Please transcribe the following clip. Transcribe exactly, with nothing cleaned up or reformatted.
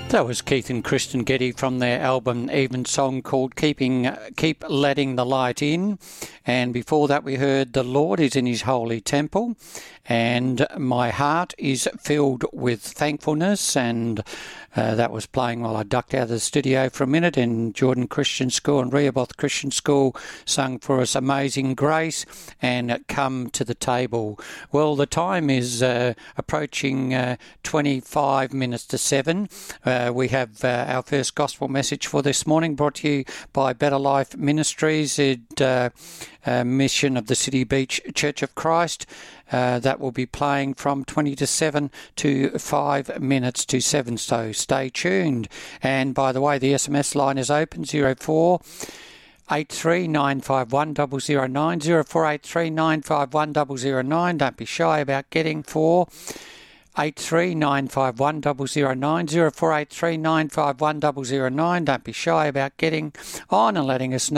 That was Keith and Kristen Getty from their album Evensong called Keeping, Keep Letting the Light In. And before that we heard The Lord is in His Holy Temple and My Heart is Filled with Thankfulness, and uh, that was playing while I ducked out of the studio for a minute, and Jordan Christian School and Rehoboth Christian School sung for us Amazing Grace and Come to the Table. Well, the time is uh, approaching uh, twenty-five minutes to seven. Uh, we have uh, our first gospel message for this morning, brought to you by Better Life Ministries, it, uh, uh, mission of the City Beach Church of Christ. Uh, that will be playing from twenty to seven to five minutes to seven, so stay tuned. And by the way, the S M S line is open, zero four eight three nine five one zero zero nine, zero four eight three nine five one zero zero nine. Don't be shy about getting four. eight three nine five one zero zero nine, zero four eight three nine five one zero zero nine. Don't be shy about getting on and letting us know